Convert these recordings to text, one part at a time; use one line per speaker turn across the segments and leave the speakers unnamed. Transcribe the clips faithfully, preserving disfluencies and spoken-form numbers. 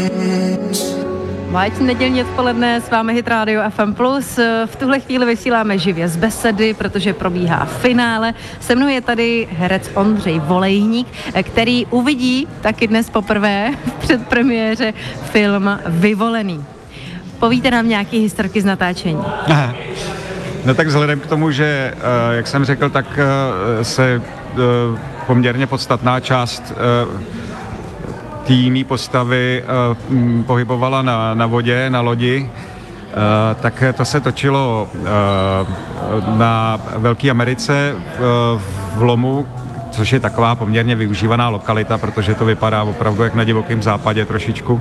Báječné nedělní odpoledne, s vámi Hit Radio F M plus. V tuhle chvíli vysíláme živě z besedy, protože probíhá finále. Se mnou je tady herec Ondřej Volejník, který uvidí taky dnes poprvé v předpremiéře film Vyvolený. Povíte nám nějaký historky z natáčení?
Aha. No tak vzhledem k tomu, že, jak jsem řekl, tak se poměrně podstatná část té mý postavy uh, pohybovala na, na vodě, na lodi, uh, tak to se točilo uh, na Velké Americe uh, v Lomu, což je taková poměrně využívaná lokalita, protože to vypadá opravdu jak na divokém západě trošičku.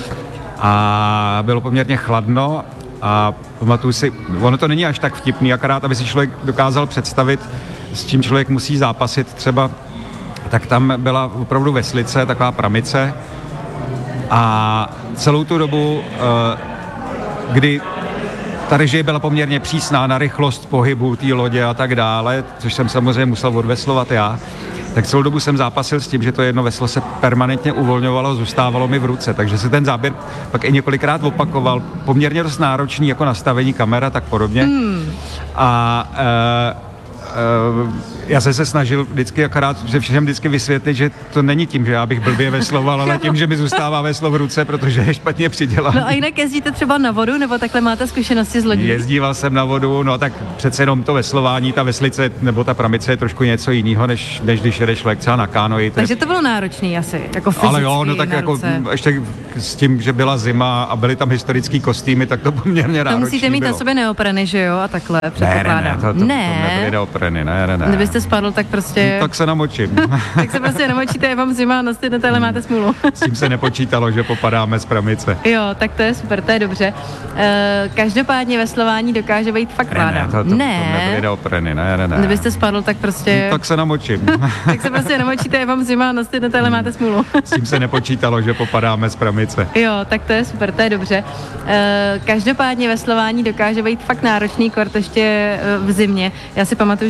A bylo poměrně chladno a pamatuju si, ono to není až tak vtipný, akorát aby si člověk dokázal představit, s čím člověk musí zápasit třeba. Tak tam byla opravdu veslice, taková pramice a celou tu dobu, kdy ta režie byla poměrně přísná na rychlost pohybu té lodě a tak dále, což jsem samozřejmě musel odveslovat já, tak celou dobu jsem zápasil s tím, že to jedno veslo se permanentně uvolňovalo, zůstávalo mi v ruce, takže se ten záběr pak i několikrát opakoval, poměrně dost náročný jako nastavení kamera, tak podobně. Hmm. A e, Uh, já jsem se snažil vždycky akorát, že všem vždycky vysvětlit, že to není tím, že já bych blbě vesloval, ale tím, že mi zůstává veslo v ruce, protože je špatně přidělaný.
No a jinak jezdíte třeba na vodu, nebo takhle máte zkušenosti s lodí?
Jezdíval jsem na vodu, no tak přece jenom to veslování, ta veslice nebo ta pramice je trošku něco jiného, než, než když jedeš člověk třeba na kánoji.
Takže to bylo náročný asi, jako fyzicky.
Ale jo, no tak jako ruce. Ještě s tím, že byla zima a byly tam historický kostýmy, tak to poměrně náročný.
To musíte mít
bylo.
Na sobě neopreny, že jo, a takhle předpokládám.
Ne, ne, ne, to, to,
ne.
to neopreny, ne, ne, ne.
Kdybyste spadl, tak prostě...
No, tak se namočím.
Tak se prostě namočíte, je vám zima, nastydnete, ale máte smůlu.
S tím se nepočítalo, že popadáme z pramice.
Jo, tak to je super, to je dobře. E, každopádně veslování dokáže být fakt vláda.
Ne, ne, to, to,
ne.
to nebyly opreny, ne, ne, ne.
Kdybyste spadl, tak prostě...
No, tak se namočím.
Tak se prostě namočíte, je vám zima, nastydnete, ale máte smůlu.
S tím se nepočítalo, že popadáme z pramice.
Jo, tak to je super, to je dobře. E, každopádně veslování dokáže být fakt náročný, kvart ještě v zimě. Já si pamatuju,